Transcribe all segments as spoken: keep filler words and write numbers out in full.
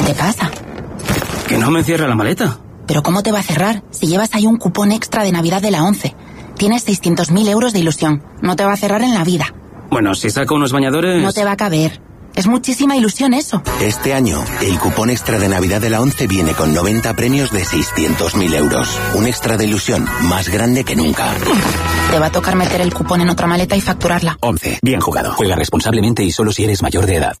te pasa? Que no me cierra la maleta. ¿Pero cómo te va a cerrar? Si llevas ahí un cupón extra de Navidad de la ONCE. Tienes seiscientos mil euros de ilusión. No te va a cerrar en la vida. Bueno, si saco unos bañadores... No te va a caber. Es muchísima ilusión eso. Este año, el cupón extra de Navidad de la ONCE viene con noventa premios de seiscientos mil euros. Un extra de ilusión más grande que nunca. Te va a tocar meter el cupón en otra maleta y facturarla. ONCE. Bien jugado. Juega responsablemente y solo si eres mayor de edad.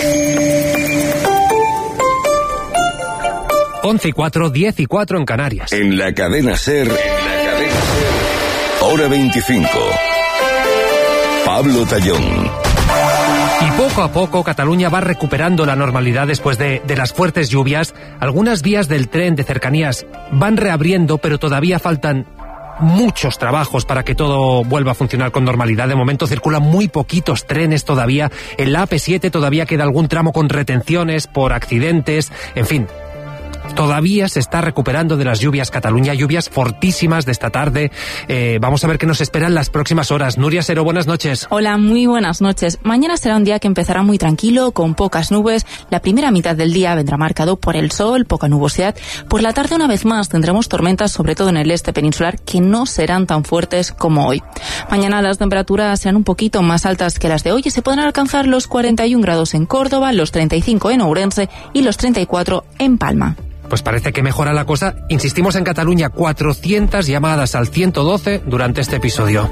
once y cuatro, diez y cuatro en Canarias. En la cadena SER, en la cadena SER, hora veinticinco. Pablo Tallón. Y poco a poco Cataluña va recuperando la normalidad después de, de las fuertes lluvias. Algunas vías del tren de cercanías van reabriendo, pero todavía faltan muchos trabajos para que todo vuelva a funcionar con normalidad. De momento circulan muy poquitos trenes todavía. En la A P siete todavía queda algún tramo con retenciones por accidentes. En fin, todavía se está recuperando de las lluvias Cataluña, lluvias fortísimas de esta tarde. Eh, vamos a ver qué nos esperan las próximas horas. Nuria Sero, buenas noches. Hola, muy buenas noches. Mañana será un día que empezará muy tranquilo, con pocas nubes. La primera mitad del día vendrá marcado por el sol, poca nubosidad. Por la tarde, una vez más, tendremos tormentas, sobre todo en el este peninsular, que no serán tan fuertes como hoy. Mañana las temperaturas serán un poquito más altas que las de hoy y se podrán alcanzar los cuarenta y un grados en Córdoba, los treinta y cinco en Ourense y los treinta y cuatro en Palma. Pues parece que mejora la cosa. Insistimos en Cataluña, cuatrocientas llamadas al ciento doce durante este episodio.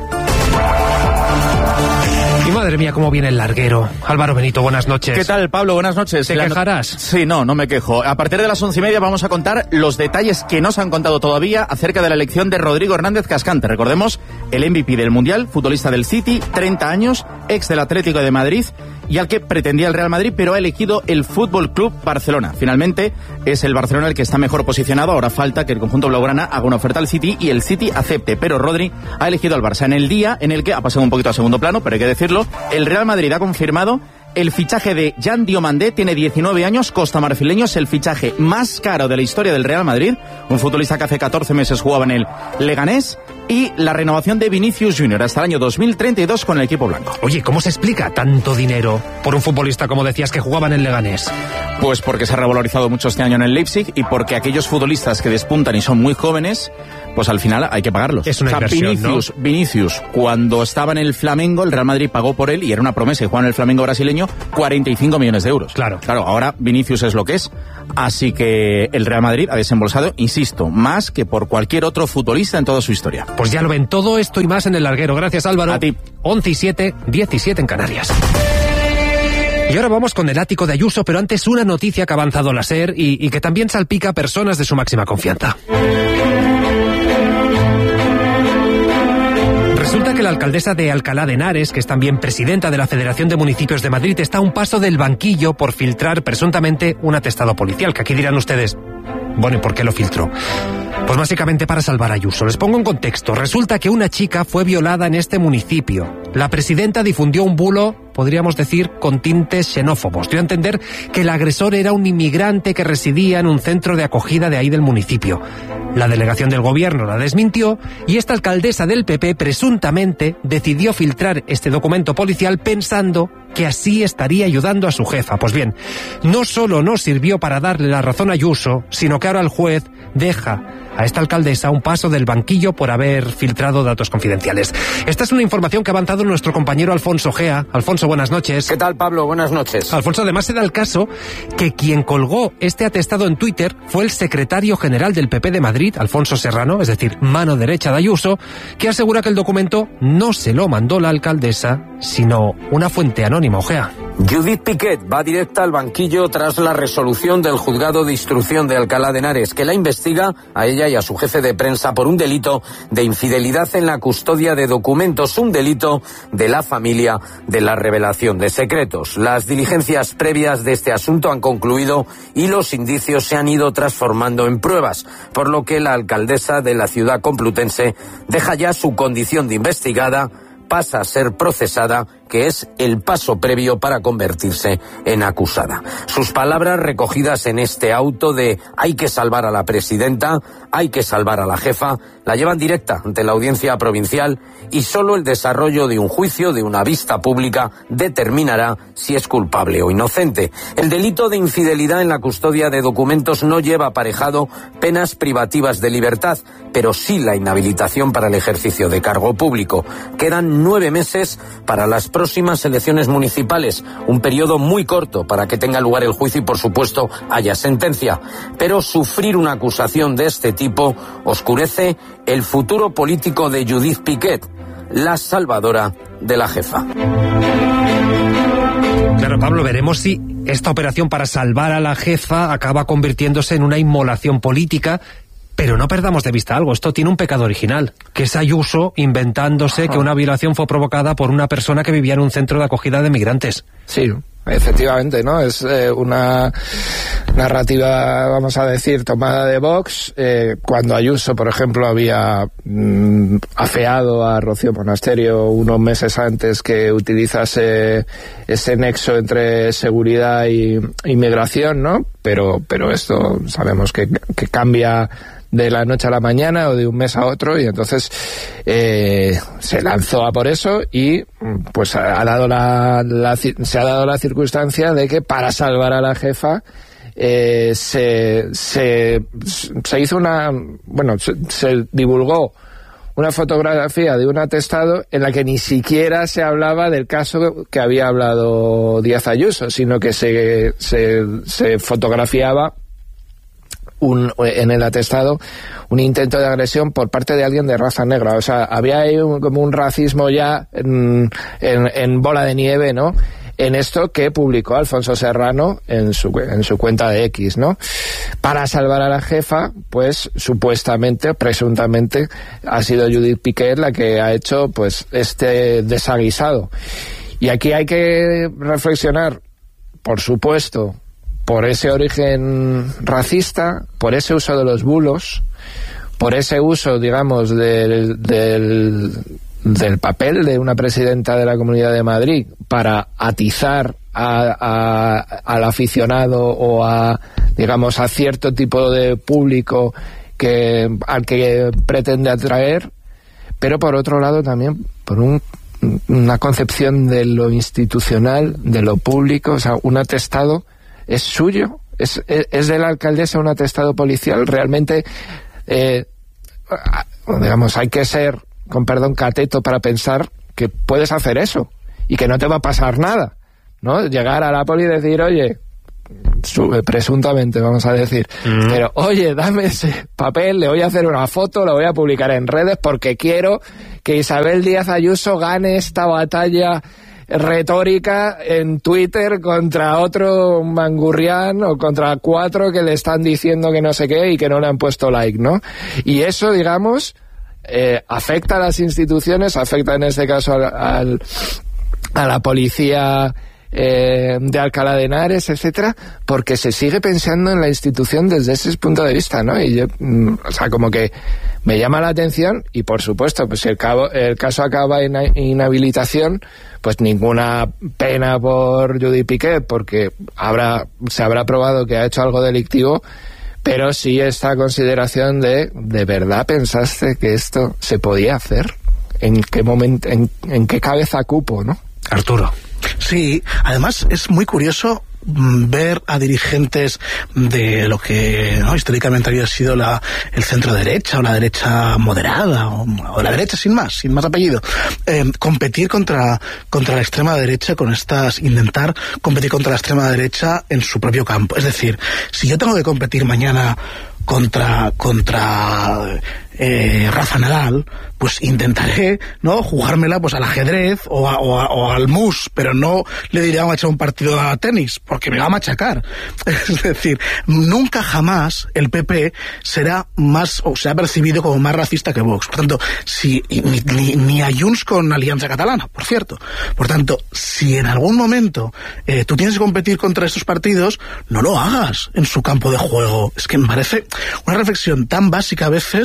Y madre mía, cómo viene el larguero. Álvaro Benito, buenas noches. ¿Qué tal, Pablo? Buenas noches. ¿Te la quejarás? No... Sí, no, no me quejo. A partir de las once y media vamos a contar los detalles que no se han contado todavía acerca de la elección de Rodrigo Hernández Cascante. Recordemos, el M V P del Mundial, futbolista del City, treinta años, ex del Atlético de Madrid, y al que pretendía el Real Madrid, pero ha elegido el Fútbol Club Barcelona. Finalmente, es el Barcelona el que está mejor posicionado. Ahora falta que el conjunto blaugrana haga una oferta al City y el City acepte. Pero Rodri ha elegido al Barça en el día en el que ha pasado un poquito a segundo plano, pero hay que decirlo, el Real Madrid ha confirmado el fichaje de Jan Diomandé. Tiene diecinueve años, costamarfileño, es el fichaje más caro de la historia del Real Madrid, un futbolista que hace catorce meses jugaba en el Leganés, y la renovación de Vinicius Junior hasta el año dos mil treinta y dos con el equipo blanco. Oye, ¿cómo se explica tanto dinero por un futbolista, como decías, que jugaba en el Leganés? Pues porque se ha revalorizado mucho este año en el Leipzig y porque aquellos futbolistas que despuntan y son muy jóvenes, pues al final hay que pagarlos. Es una o sea, inversión, Vinicius, ¿no? Vinicius, cuando estaba en el Flamengo, el Real Madrid pagó por él y era una promesa y jugaba en el Flamengo brasileño cuarenta y cinco millones de euros. Claro. Claro, ahora Vinicius es lo que es. Así que el Real Madrid ha desembolsado, insisto, más que por cualquier otro futbolista en toda su historia. Pues ya lo ven, todo esto y más en el larguero. Gracias, Álvaro. A ti. once y siete, diecisiete en Canarias. Y ahora vamos con el ático de Ayuso, pero antes una noticia que ha avanzado la SER y, y que también salpica a personas de su máxima confianza. Resulta que la alcaldesa de Alcalá de Henares, que es también presidenta de la Federación de Municipios de Madrid, está a un paso del banquillo por filtrar presuntamente un atestado policial, que aquí dirán ustedes, bueno, ¿y por qué lo filtró? Pues básicamente para salvar a Ayuso. Les pongo en contexto. Resulta que una chica fue violada en este municipio. La presidenta difundió un bulo, podríamos decir, con tintes xenófobos. Dio a entender que el agresor era un inmigrante que residía en un centro de acogida de ahí del municipio. La delegación del gobierno la desmintió y esta alcaldesa del P P presuntamente decidió filtrar este documento policial pensando que así estaría ayudando a su jefa. Pues bien, no solo no sirvió para darle la razón a Ayuso, sino que ahora el juez deja a esta alcaldesa un paso del banquillo por haber filtrado datos confidenciales. Esta es una información que ha avanzado nuestro compañero Alfonso Gea. Alfonso, buenas noches. ¿Qué tal, Pablo? Buenas noches. Alfonso, además se da el caso que quien colgó este atestado en Twitter fue el secretario general del P P de Madrid, Alfonso Serrano, es decir, mano derecha de Ayuso, que asegura que el documento no se lo mandó la alcaldesa, sino una fuente anónima. Ojea. Judith Piquet va directa al banquillo tras la resolución del juzgado de instrucción de Alcalá de Henares, que la investiga a ella y a su jefe de prensa por un delito de infidelidad en la custodia de documentos, un delito de la familia de la revelación de secretos. Las diligencias previas de este asunto han concluido y los indicios se han ido transformando en pruebas, por lo que la alcaldesa de la ciudad complutense deja ya su condición de investigada, pasa a ser procesada que es el paso previo para convertirse en acusada. Sus palabras recogidas en este auto de hay que salvar a la presidenta, hay que salvar a la jefa, la llevan directa ante la audiencia provincial y solo el desarrollo de un juicio, de una vista pública, determinará si es culpable o inocente. El delito de infidelidad en la custodia de documentos no lleva aparejado penas privativas de libertad, pero sí la inhabilitación para el ejercicio de cargo público. Quedan nueve meses para las próximas elecciones municipales, un periodo muy corto para que tenga lugar el juicio y, por supuesto, haya sentencia. Pero sufrir una acusación de este tipo oscurece el futuro político de Judith Piquet, la salvadora de la jefa. Claro, Pablo, veremos si esta operación para salvar a la jefa acaba convirtiéndose en una inmolación política. Pero no perdamos de vista algo, esto tiene un pecado original, que es Ayuso inventándose Ajá. que una violación fue provocada por una persona que vivía en un centro de acogida de migrantes. Sí, efectivamente, ¿no? Es eh, una narrativa, vamos a decir, tomada de Vox, eh, cuando Ayuso, por ejemplo, había mm, afeado a Rocío Monasterio unos meses antes que utilizase ese nexo entre seguridad y inmigración, ¿no? Pero, pero esto sabemos que, que cambia de la noche a la mañana o de un mes a otro, y entonces eh, se lanzó a por eso y pues ha dado la, la se ha dado la circunstancia de que para salvar a la jefa eh, se, se se hizo una bueno se, se divulgó una fotografía de un atestado en la que ni siquiera se hablaba del caso que había hablado Díaz Ayuso, sino que se se, se fotografiaba Un, en el atestado un intento de agresión por parte de alguien de raza negra. O sea, había ahí un, como un racismo ya en, en, en bola de nieve, ¿no? En esto que publicó Alfonso Serrano en su, en su cuenta de X, ¿no? Para salvar a la jefa, pues supuestamente, presuntamente, ha sido Judith Piquet la que ha hecho pues este desaguisado. Y aquí hay que reflexionar, por supuesto, por ese origen racista, por ese uso de los bulos, por ese uso, digamos, del, del, del papel de una presidenta de la Comunidad de Madrid para atizar a, a, al aficionado o a, digamos, a cierto tipo de público que, al que pretende atraer, pero por otro lado también por un, una concepción de lo institucional, de lo público. O sea, un atestado es suyo, es, es, es de la alcaldesa un atestado policial. Realmente, eh, digamos, hay que ser, con perdón, cateto para pensar que puedes hacer eso y que no te va a pasar nada, ¿no? Llegar a la poli y decir, oye, sube, presuntamente, vamos a decir, mm. pero oye, dame ese papel, le voy a hacer una foto, lo voy a publicar en redes porque quiero que Isabel Díaz Ayuso gane esta batalla retórica en Twitter contra otro mangurrián o contra cuatro que le están diciendo que no sé qué y que no le han puesto like, ¿no? Y eso, digamos, eh, afecta a las instituciones, afecta en este caso al, al, a la policía eh, de Alcalá de Henares, etcétera, porque se sigue pensando en la institución desde ese punto de vista, ¿no? Y yo, mm, o sea, como que me llama la atención y, por supuesto, pues si el, cabo, el caso acaba en inhabilitación, pues ninguna pena por Judith Piquet, porque habrá se habrá probado que ha hecho algo delictivo, pero sí esta consideración de, ¿de verdad pensaste que esto se podía hacer? ¿En qué momento, en, en qué cabeza cupo, no? Arturo. Sí, además es muy curioso ver a dirigentes de lo que ¿no? históricamente había sido la, el centro derecha o la derecha moderada o, o la derecha sin más, sin más apellido, eh, competir contra, contra la extrema derecha con estas, intentar competir contra la extrema derecha en su propio campo. Es decir, si yo tengo que competir mañana contra contra eh, Rafa Nadal, pues intentaré no jugármela pues al ajedrez o, a, o, a, o al mus, pero no le diré vamos a echar un partido a tenis porque me va a machacar. Es decir, nunca jamás el P P será más o sea percibido como más racista que Vox. Por tanto, si ni, ni, ni a Junts con Alianza Catalana, por cierto. Por tanto, si en algún momento eh, tú tienes que competir contra estos partidos, no lo hagas en su campo de juego. Es que me parece una reflexión tan básica a veces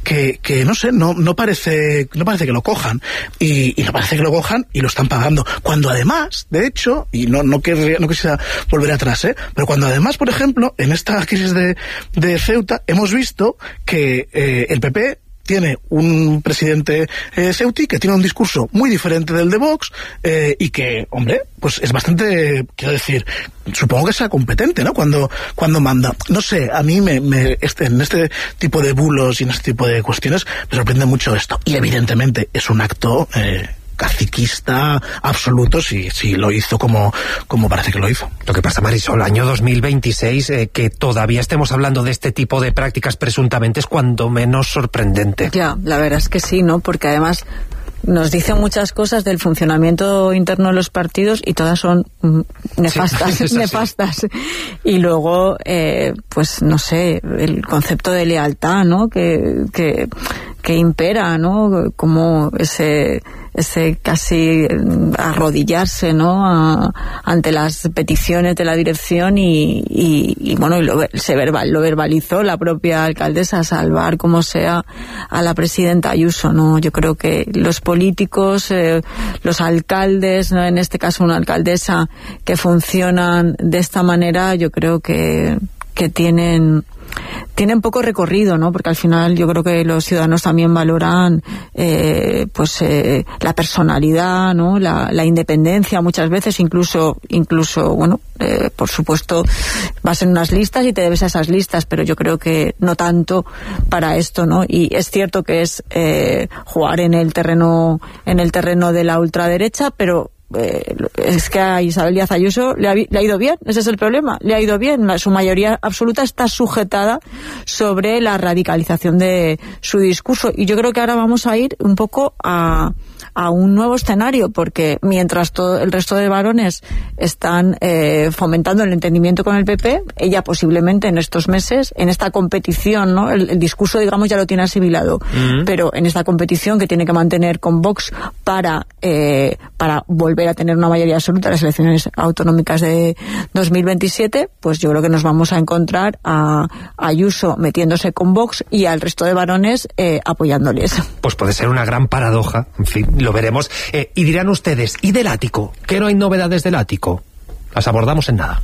que, que no sé, no, no parece, no parece que lo cojan, y, y no parece que lo cojan y lo están pagando. Cuando además, de hecho, y no, no querría, no quisiera volver atrás, ¿eh? Pero cuando además, por ejemplo, en esta crisis de, de Ceuta, hemos visto que eh, el P P tiene un presidente eh, ceutí que tiene un discurso muy diferente del de Vox, eh, y que, hombre, pues es bastante, quiero decir, supongo que sea competente, ¿no? Cuando, cuando manda. No sé, a mí me, me este, en este tipo de bulos y en este tipo de cuestiones me sorprende mucho esto. Y evidentemente es un acto eh, caciquista absoluto si, si lo hizo como, como parece que lo hizo. Lo que pasa, Marisol, año dos mil veintiséis, eh, que todavía estemos hablando de este tipo de prácticas presuntamente es cuando menos sorprendente. Ya, la verdad es que sí, ¿no? Porque además nos dicen muchas cosas del funcionamiento interno de los partidos y todas son mm, nefastas, sí, nefastas. Y luego, eh, pues no sé, el concepto de lealtad, ¿no? Que, que, que impera, ¿no? Como ese ese casi arrodillarse, ¿no? A, ante las peticiones de la dirección y, y, y bueno, y lo, se verbal, lo verbalizó la propia alcaldesa, salvar como sea a la presidenta Ayuso, ¿no? Yo creo que los políticos, eh, los alcaldes, ¿no? En este caso una alcaldesa, que funcionan de esta manera, yo creo que, que tienen tienen poco recorrido, ¿no? Porque al final yo creo que los ciudadanos también valoran eh, pues eh, la personalidad, ¿no? La, la independencia muchas veces, incluso incluso bueno, eh, por supuesto vas en unas listas y te debes a esas listas, pero yo creo que no tanto para esto, ¿no? Y es cierto que es eh, jugar en el terreno en el terreno de la ultraderecha, pero Eh, es que a Isabel Díaz Ayuso le ha, le ha ido bien, ese es el problema, le ha ido bien, la, su mayoría absoluta está sujetada sobre la radicalización de su discurso, y yo creo que ahora vamos a ir un poco a, a un nuevo escenario, porque mientras todo el resto de varones están eh, fomentando el entendimiento con el P P, ella posiblemente en estos meses, en esta competición, ¿no? el, el discurso, digamos, ya lo tiene asimilado, uh-huh. pero en esta competición que tiene que mantener con Vox para eh, para volver a tener una mayoría absoluta en las elecciones autonómicas de dos mil veintisiete, pues yo creo que nos vamos a encontrar a Ayuso metiéndose con Vox y al resto de varones eh, apoyándoles. Pues puede ser una gran paradoja, en fin, lo veremos. Eh, y dirán ustedes, ¿y del ático? ¿Que no hay novedades del ático? Las abordamos en nada.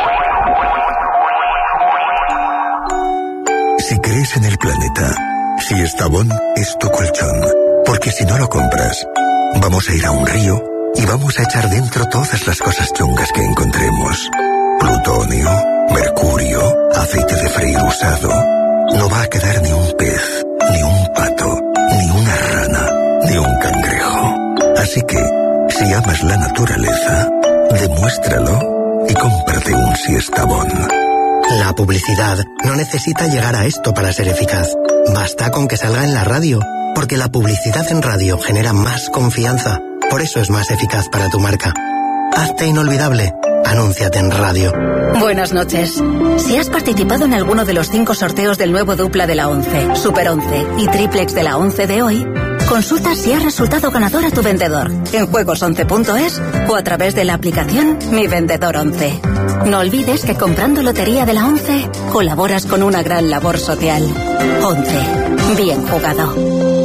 Si crees en el planeta, si Estabón es tu colchón, porque si no lo compras, vamos a ir a un río y vamos a echar dentro todas las cosas chungas que encontremos. Plutonio, mercurio, aceite de freír usado. No va a quedar ni un pez, ni un pato, ni una rana, ni un cangrejo. Así que, si amas la naturaleza, demuéstralo y cómprate un Siestabón. La publicidad no necesita llegar a esto para ser eficaz. Basta con que salga en la radio, porque la publicidad en radio genera más confianza. Por eso es más eficaz para tu marca. Hazte inolvidable. Anúnciate en radio. Buenas noches. Si has participado en alguno de los cinco sorteos del nuevo dupla de la once, Super once y triplex de la once de hoy, consulta si has resultado ganador a tu vendedor en juegos once punto es o a través de la aplicación Mi Vendedor once. No olvides que comprando lotería de la once colaboras con una gran labor social. once. Bien jugado.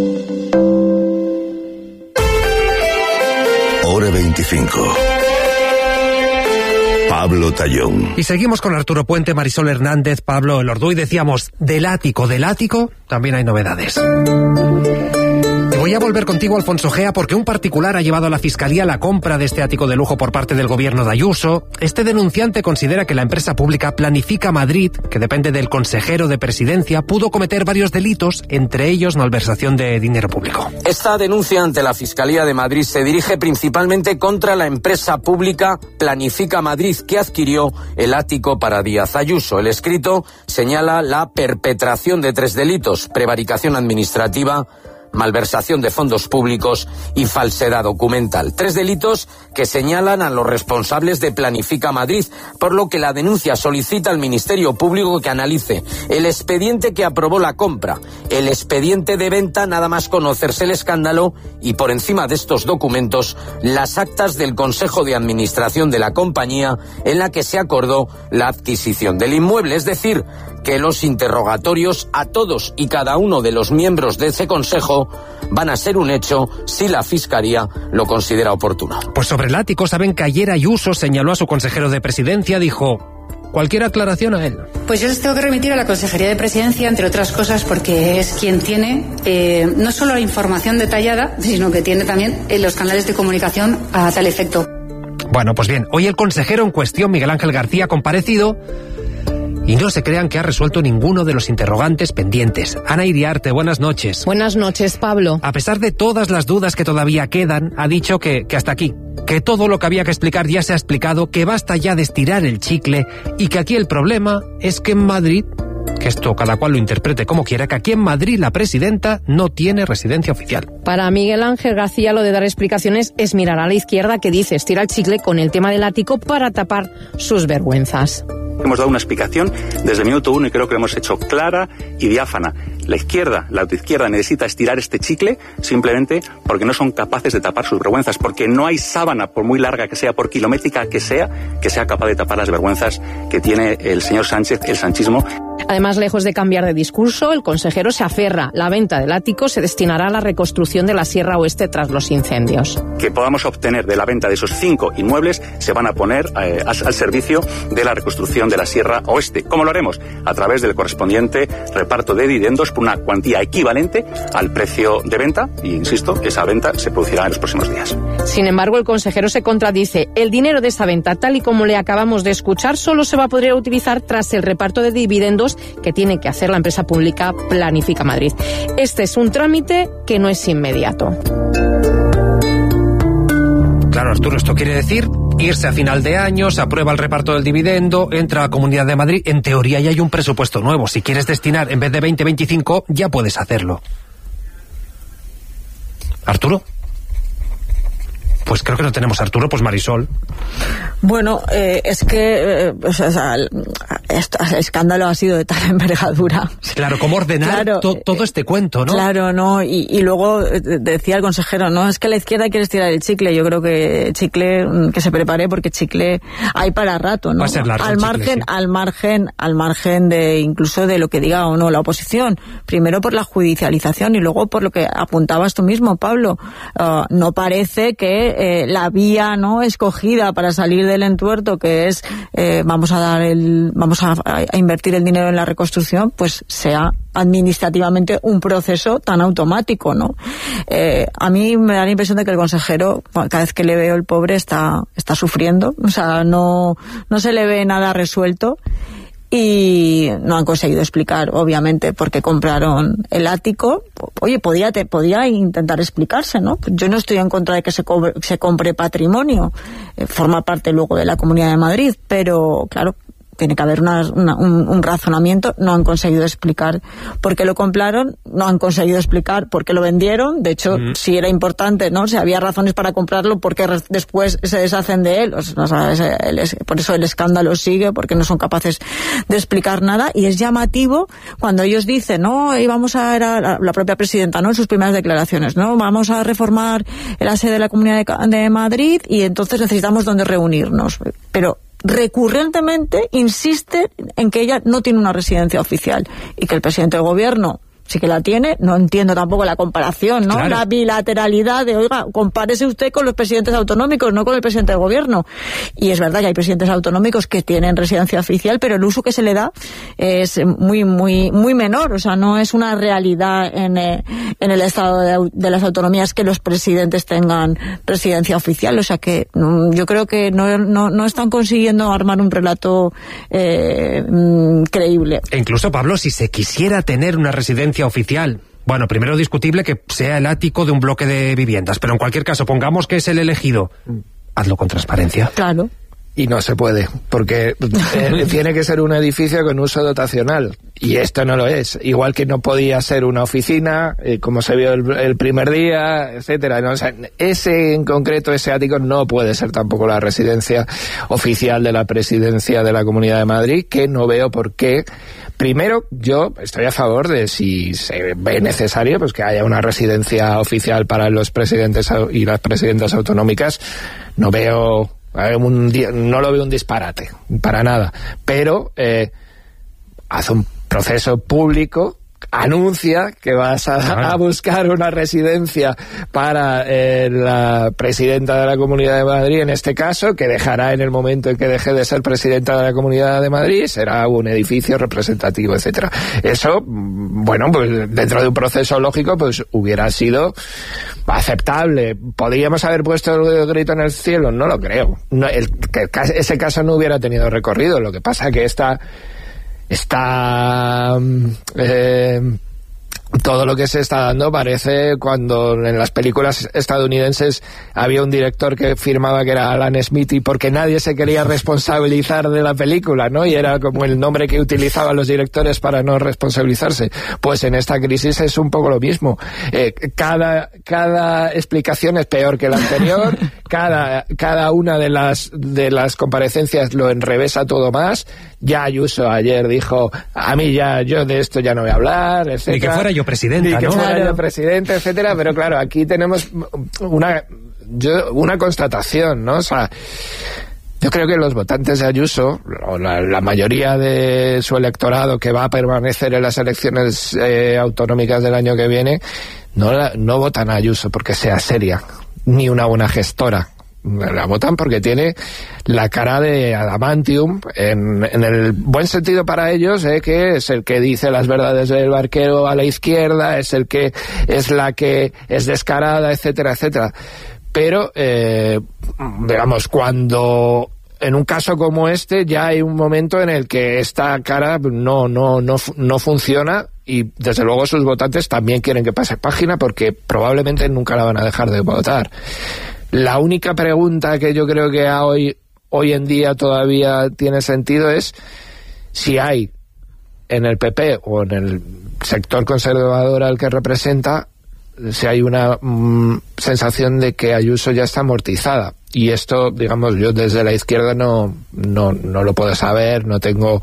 Hora veinticinco. Pablo Tallón. Y seguimos con Arturo Puente, Marisol Hernández, Pablo Elorduy. Decíamos, del ático, del ático, también hay novedades. Y voy a volver contigo, Alfonso Gea, porque un particular ha llevado a la Fiscalía la compra de este ático de lujo por parte del gobierno de Ayuso. Este denunciante considera que la empresa pública Planifica Madrid, que depende del consejero de Presidencia, pudo cometer varios delitos, entre ellos malversación de dinero público. Esta denuncia ante la Fiscalía de Madrid se dirige principalmente contra la empresa pública Planifica Madrid, que adquirió el ático para Díaz Ayuso. El escrito señala la perpetración de tres delitos: prevaricación administrativa, malversación de fondos públicos y falsedad documental. Tres delitos que señalan a los responsables de Planifica Madrid, por lo que la denuncia solicita al Ministerio Público que analice el expediente que aprobó la compra, el expediente de venta nada más conocerse el escándalo y, por encima de estos documentos, las actas del Consejo de Administración de la compañía en la que se acordó la adquisición del inmueble. Es decir, que los interrogatorios a todos y cada uno de los miembros de ese consejo van a ser un hecho si la Fiscalía lo considera oportuno. Pues sobre el ático, saben que ayer Ayuso señaló a su consejero de Presidencia, dijo: cualquier aclaración a él. Pues yo les tengo que remitir a la Consejería de Presidencia, entre otras cosas, porque es quien tiene eh, no solo la información detallada, sino que tiene también eh, los canales de comunicación a tal efecto. Bueno, pues bien, hoy el consejero en cuestión, Miguel Ángel García, ha comparecido. Y no se crean que ha resuelto ninguno de los interrogantes pendientes. Ana Iriarte, buenas noches. Buenas noches, Pablo. A pesar de todas las dudas que todavía quedan, ha dicho que, que hasta aquí, que todo lo que había que explicar ya se ha explicado, que basta ya de estirar el chicle y que aquí el problema es que en Madrid, que esto cada cual lo interprete como quiera, que aquí en Madrid la presidenta no tiene residencia oficial. Para Miguel Ángel García lo de dar explicaciones es mirar a la izquierda, que dice estira el chicle con el tema del ático para tapar sus vergüenzas. Hemos dado una explicación desde el minuto uno y creo que lo hemos hecho clara y diáfana. La izquierda, la autoizquierda necesita estirar este chicle simplemente porque no son capaces de tapar sus vergüenzas, porque no hay sábana, por muy larga que sea, por kilométrica que sea, que sea capaz de tapar las vergüenzas que tiene el señor Sánchez, el sanchismo. Además, lejos de cambiar de discurso, el consejero se aferra. La venta del ático se destinará a la reconstrucción de la Sierra Oeste tras los incendios. Que podamos obtener de la venta de esos cinco inmuebles se van a poner eh, al, al servicio de la reconstrucción de la Sierra Oeste. ¿Cómo lo haremos? A través del correspondiente reparto de dividendos por una cuantía equivalente al precio de venta. Y insisto, esa venta se producirá en los próximos días. Sin embargo, el consejero se contradice. El dinero de esa venta, tal y como le acabamos de escuchar, solo se va a poder utilizar tras el reparto de dividendos que tiene que hacer la empresa pública Planifica Madrid. Este es un trámite que no es inmediato. Claro, Arturo, esto quiere decir irse a final de año, se aprueba el reparto del dividendo, entra a la Comunidad de Madrid, en teoría ya hay un presupuesto nuevo. Si quieres destinar en vez de veinte, veinticinco, ya puedes hacerlo. ¿Arturo? Pues creo que no tenemos a Arturo, pues Marisol. Bueno, eh, es que eh, o sea, el, el escándalo ha sido de tal envergadura. Claro, ¿cómo ordenar claro, to, todo este cuento, no? Claro, no, y, y luego decía el consejero, no, es que la izquierda quiere estirar el chicle. Yo creo que chicle, que se prepare porque chicle hay para rato, ¿no? Va a ser largo al margen, chicle, sí. al margen, al margen de incluso de lo que diga o no la oposición. Primero por la judicialización y luego por lo que apuntabas tú mismo, Pablo. Uh, no parece que Eh, la vía no escogida para salir del entuerto, que es eh, vamos a dar el vamos a, a invertir el dinero en la reconstrucción, pues sea administrativamente un proceso tan automático, ¿no? Eh, a mí me da la impresión de que el consejero, cada vez que le veo el pobre, está está sufriendo, o sea, no no se le ve nada resuelto. Y no han conseguido explicar, obviamente, por qué compraron el ático. Oye, podía, te, podía intentar explicarse, ¿no? Yo no estoy en contra de que se, cobre, se compre patrimonio, eh, forma parte luego de la Comunidad de Madrid, pero, claro, tiene que haber una, una, un, un razonamiento. No han conseguido explicar por qué lo compraron, no han conseguido explicar por qué lo vendieron. De hecho, mm. si era importante, ¿no? Si había razones para comprarlo, ¿por qué después se deshacen de él? O sea, el, el, por eso el escándalo sigue, porque no son capaces de explicar nada. Y es llamativo cuando ellos dicen, no, íbamos a, era la, la propia presidenta, ¿no? En sus primeras declaraciones, ¿no? Vamos a reformar la sede de la Comunidad de, de Madrid y entonces necesitamos donde reunirnos. Pero recurrentemente insiste en que ella no tiene una residencia oficial y que el presidente del gobierno sí que la tiene. No entiendo tampoco la comparación, ¿no? Claro. La bilateralidad de, oiga, compárese usted con los presidentes autonómicos, no con el presidente del gobierno. Y es verdad que hay presidentes autonómicos que tienen residencia oficial, pero el uso que se le da es muy, muy, muy menor. O sea, no es una realidad en, eh, en el estado de, de las autonomías que los presidentes tengan residencia oficial. O sea que mm, yo creo que no, no, no están consiguiendo armar un relato eh, mm, creíble. E incluso, Pablo, si se quisiera tener una residencia oficial, bueno, primero discutible que sea el ático de un bloque de viviendas, pero en cualquier caso, pongamos que es el elegido, hazlo con transparencia. Claro. y no se puede, porque eh, tiene que ser un edificio con uso dotacional, y esto no lo es, igual que no podía ser una oficina, eh, como se vio el, el primer día, etcétera, ¿no? O sea, ese en concreto, ese ático, no puede ser tampoco la residencia oficial de la presidencia de la Comunidad de Madrid, que no veo por qué. Primero, yo estoy a favor de, si se ve necesario, pues que haya una residencia oficial para los presidentes y las presidentas autonómicas. No veo un, no lo veo un disparate, para nada. Pero eh, hace un proceso público, anuncia que vas a, a buscar una residencia para eh, la presidenta de la Comunidad de Madrid, en este caso, que dejará en el momento en que deje de ser presidenta de la Comunidad de Madrid, será un edificio representativo, etcétera. Eso, bueno, pues dentro de un proceso lógico, pues hubiera sido aceptable. ¿Podríamos haber puesto el grito en el cielo? No lo creo. No, el, que ese caso no hubiera tenido recorrido. Lo que pasa que esta Está eh, todo lo que se está dando parece cuando en las películas estadounidenses había un director que firmaba que era Alan Smith y porque nadie se quería responsabilizar de la película, ¿no? Y era como el nombre que utilizaban los directores para no responsabilizarse. Pues en esta crisis es un poco lo mismo. Eh, cada, cada explicación es peor que la anterior, cada, cada una de las, de las comparecencias lo enrevesa todo más. Ya Ayuso ayer dijo, a mí ya, yo de esto ya no voy a hablar, etcétera. Ni que fuera yo presidenta, Ni que ¿no? fuera yo presidente, etcétera, pero claro, aquí tenemos una, yo, una constatación, ¿no? O sea, yo creo que los votantes de Ayuso, o la, la mayoría de su electorado que va a permanecer en las elecciones eh, autonómicas del año que viene, no, la, no votan a Ayuso porque sea seria, ni una buena gestora. La votan porque tiene la cara de adamantium, en, en el buen sentido para ellos, eh, que es el que dice las verdades del barquero a la izquierda, es el que es la que es descarada, etcétera, etcétera. Pero, eh, digamos, cuando en un caso como este ya hay un momento en el que esta cara no, no, no, no funciona, y desde luego sus votantes también quieren que pase página porque probablemente nunca la van a dejar de votar. La única pregunta que yo creo que hoy, hoy en día todavía tiene sentido es si hay en el P P o en el sector conservador al que representa, si hay una mm, sensación de que Ayuso ya está amortizada. Y esto, digamos, yo desde la izquierda no, no, no lo puedo saber, no tengo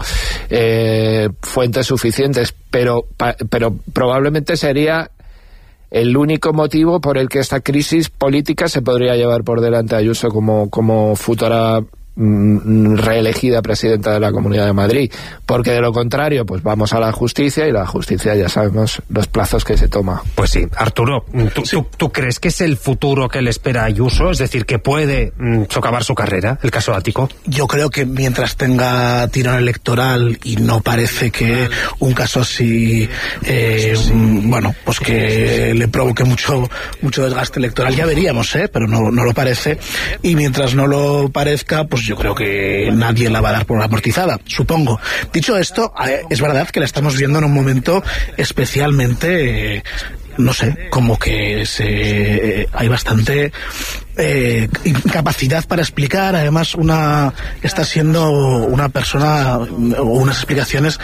eh, fuentes suficientes, pero, pa, pero probablemente sería el único motivo por el que esta crisis política se podría llevar por delante a Ayuso como, como futura mm, reelegida presidenta de la Comunidad de Madrid, porque de lo contrario pues vamos a la justicia y la justicia ya sabemos los plazos que se toma. Pues sí, Arturo, ¿tú, sí. ¿tú, tú crees que es el futuro que le espera a Ayuso? Es decir, que puede mm, socavar su carrera, el caso Ático. Yo creo que mientras tenga tirón electoral y no parece que un caso así eh, bueno, pues que le provoque mucho mucho desgaste electoral, ya veríamos, ¿eh? Pero no, no lo parece, y mientras no lo parezca, pues yo creo que nadie la va a dar por amortizada, supongo. Dicho esto, es verdad que la estamos viendo en un momento especialmente, eh, no sé, como que se, eh, hay bastante eh, incapacidad para explicar. Además, una está siendo una persona o unas explicaciones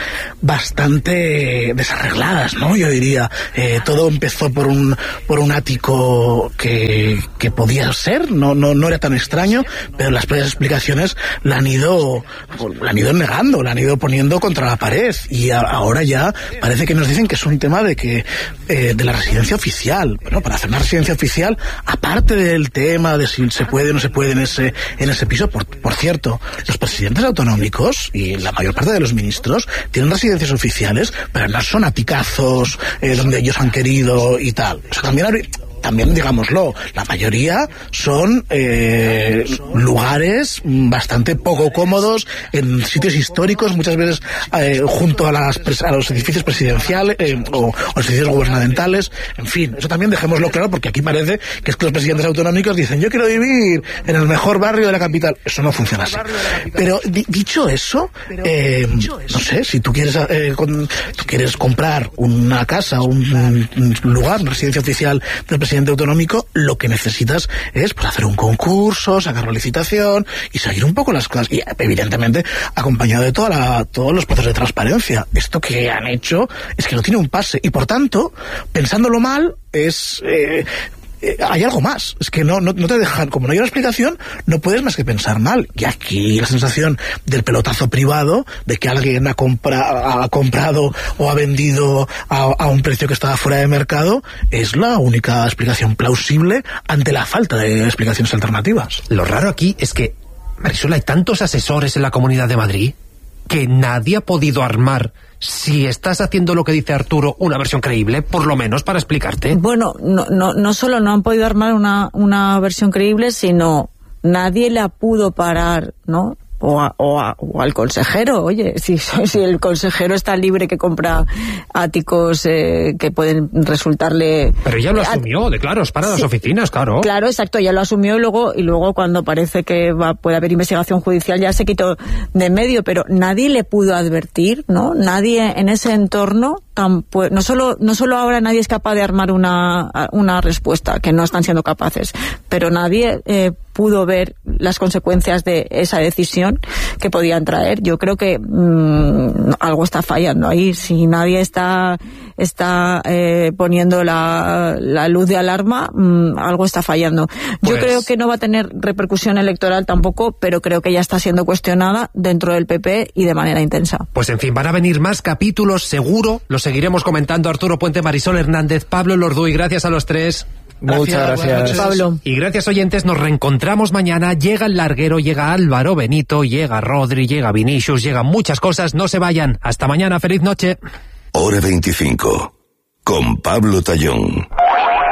bastante desarregladas, ¿no? Yo diría, eh, todo empezó por un por un ático que, que podía ser, no no no era tan extraño, pero las propias explicaciones la han ido la han ido negando, la han ido poniendo contra la pared, y a, ahora ya parece que nos dicen que es un tema de que eh, de la residencia oficial. Bueno, para hacer una residencia oficial, aparte del tema de si se puede o no se puede en ese en ese piso, por, por cierto, los presidentes autonómicos y la mayor parte de los ministros tienen residencias oficiales, pero no son aticazos eh, donde ellos han querido y tal. Eso también habría... También, digámoslo, la mayoría son eh, lugares bastante poco cómodos, en sitios históricos, muchas veces eh, junto a, las, a los edificios presidenciales eh, o, o los edificios gubernamentales. En fin, eso también dejémoslo claro, porque aquí parece que es que los presidentes autonómicos dicen: yo quiero vivir en el mejor barrio de la capital. Eso no funciona así. Pero di, dicho eso, eh, no sé, si tú quieres, eh, con, tú quieres comprar una casa, un, un lugar, una residencia oficial del presidente presidente autonómico, lo que necesitas es pues, hacer un concurso, sacar la licitación y seguir un poco las cosas. Y evidentemente acompañado de toda la, todos los procesos de transparencia. Esto que han hecho es que no tiene un pase. Y por tanto, pensándolo mal, es... Eh, hay algo más, es que no, no, no te dejan, como no hay una explicación, no puedes más que pensar mal. Y aquí la sensación del pelotazo privado, de que alguien ha, compra, ha comprado o ha vendido a, a un precio que estaba fuera de mercado, es la única explicación plausible ante la falta de explicaciones alternativas. Lo raro aquí es que, Marisol, hay tantos asesores en la Comunidad de Madrid que nadie ha podido armar, si estás haciendo lo que dice Arturo, una versión creíble, por lo menos para explicarte. Bueno, no, no, no solo no han podido armar una, una versión creíble, sino nadie la pudo parar, ¿no? O, a, o, a, o al consejero, oye, si, si el consejero está libre que compra áticos eh, que pueden resultarle... Pero ya lo asumió, de claro, es para sí, las oficinas, claro. Claro, exacto, ya lo asumió y luego, y luego cuando parece que va, puede haber investigación judicial ya se quitó de medio, pero nadie le pudo advertir, ¿no? Nadie en ese entorno, tan, pues, no solo no solo ahora nadie es capaz de armar una, una respuesta, que no están siendo capaces, pero nadie... Eh, pudo ver las consecuencias de esa decisión que podían traer. Yo creo que mmm, algo está fallando ahí. Si nadie está está eh, poniendo la, la luz de alarma, mmm, algo está fallando. Yo pues... creo que no va a tener repercusión electoral tampoco, pero creo que ya está siendo cuestionada dentro del P P y de manera intensa. Pues en fin, van a venir más capítulos, seguro. Lo seguiremos comentando. Arturo Puente, Marisol Hernández, Pablo Lorduy, gracias a los tres. Muchas gracias, gracias, Pablo. Y gracias, oyentes, nos reencontramos mañana. Llega el larguero, llega Álvaro Benito, llega Rodri, llega Vinicius, llegan muchas cosas. No se vayan. Hasta mañana. Feliz noche. Hora veinticinco. Con Pablo Tallón.